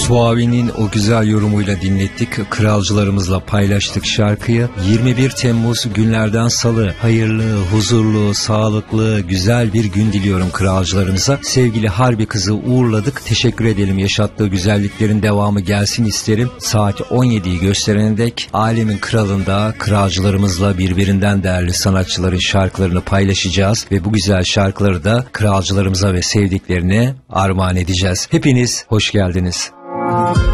Suavi'nin o güzel yorumuyla dinlettik. Kralcılarımızla paylaştık şarkıyı. 21 Temmuz günlerden salı. Hayırlı, huzurlu, sağlıklı, güzel bir gün diliyorum kralcılarımıza. Sevgili Harbi kızı uğurladık. Teşekkür edelim. Yaşattığı güzelliklerin devamı gelsin isterim. Saat 17'yi gösterene dek alemin kralında kralcılarımızla birbirinden değerli sanatçıların şarkılarını paylaşacağız ve bu güzel şarkıları da kralcılarımıza ve sevdiklerine armağan edeceğiz. Hepiniz hoş geldiniz.